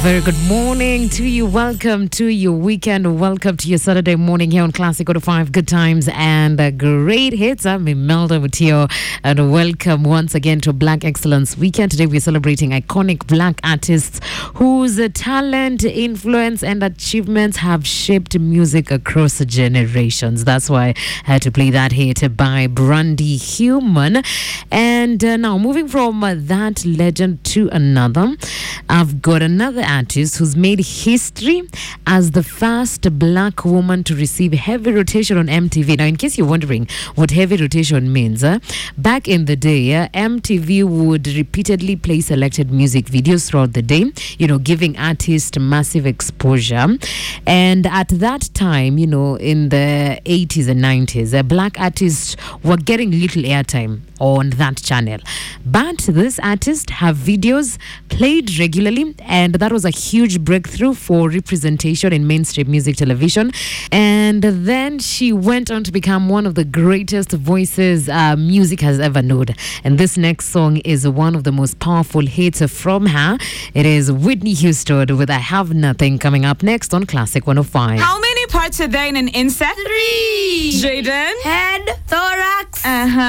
Very good morning to you. Welcome to your weekend. Welcome to your Saturday morning here on Classic 5 Good Times and Great Hits. I'm Imelda Mutio, and welcome once again to Black Excellence Weekend. Today we're celebrating iconic Black artists whose talent, influence, and achievements have shaped music across generations. That's why I had to play that hit by Brandy Human. And now moving from that legend to another, I've got another artist who's made history as the first Black woman to receive heavy rotation on MTV. Now, in case you're wondering what heavy rotation means, back in the day, MTV would repeatedly play selected music videos throughout the day, giving artists massive exposure. And at that time, in the 80s and 90s, Black artists were getting little airtime on that channel. But this artist have videos played regularly, and that was a huge breakthrough for representation in mainstream music television. And then she went on to become one of the greatest voices music has ever known. And this next song is one of the most powerful hits from her. It is Whitney Houston with I Have Nothing, coming up next on Classic 105. How many parts are there in an insect? 3. Jaden? Head, thorax,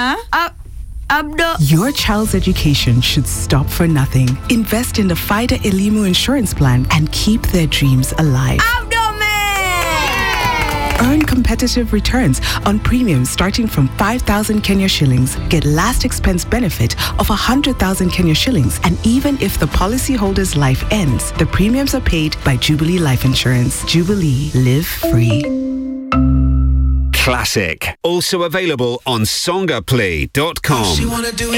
Your child's education should stop for nothing. Invest in the FIDA Elimu insurance plan and keep their dreams alive. abdomen. Earn competitive returns on premiums starting from 5,000 Kenya shillings. Get last expense benefit of 100,000 Kenya shillings. And even if the policyholder's life ends, the premiums are paid by Jubilee Life Insurance. Jubilee, live free. Classic. Also available on songaplay.com.